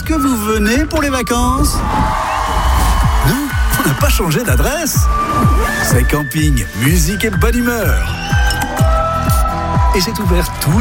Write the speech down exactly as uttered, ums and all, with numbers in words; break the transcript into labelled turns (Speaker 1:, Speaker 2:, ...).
Speaker 1: que vous venez pour les vacances ? Non, on n'a pas changé d'adresse. C'est camping, musique et bonne humeur. Et c'est ouvert tous